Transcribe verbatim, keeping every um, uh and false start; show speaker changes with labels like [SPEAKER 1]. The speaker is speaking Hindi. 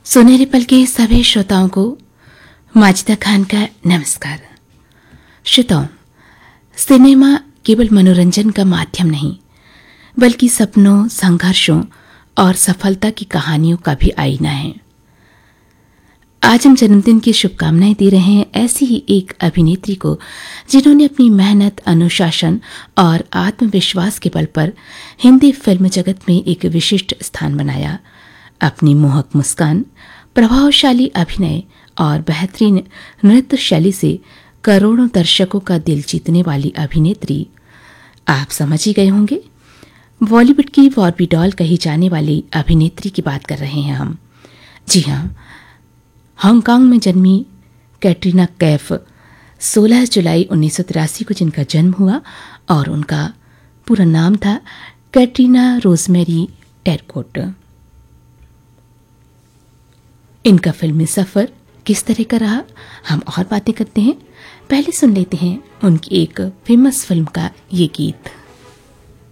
[SPEAKER 1] सुनहरे पल के सभी श्रोताओं को माजिदा खान का नमस्कार। श्रोताओं, सिनेमा केवल मनोरंजन का माध्यम नहीं बल्कि सपनों, संघर्षों और सफलता की कहानियों का भी आईना है। आज हम जन्मदिन की शुभकामनाएं दे रहे हैं ऐसी ही एक अभिनेत्री को जिन्होंने अपनी मेहनत, अनुशासन और आत्मविश्वास के बल पर हिंदी फिल्म जगत में एक विशिष्ट स्थान बनाया। अपनी मोहक मुस्कान, प्रभावशाली अभिनय और बेहतरीन नृत्य शैली से करोड़ों दर्शकों का दिल जीतने वाली अभिनेत्री, आप समझ ही गए होंगे, बॉलीवुड की बार्बी डॉल कही जाने वाली अभिनेत्री की बात कर रहे हैं हम। जी हाँ, हांगकांग में जन्मी कैटरीना कैफ सोलह जुलाई उन्नीस सौ तिरासी को जिनका जन्म हुआ और उनका पूरा नाम था कैटरीना रोजमेरी टेरकोट। इनका फिल्मी सफर किस तरह का रहा, हम और बातें करते हैं। पहले सुन लेते हैं उनकी एक फेमस फिल्म का ये गीत।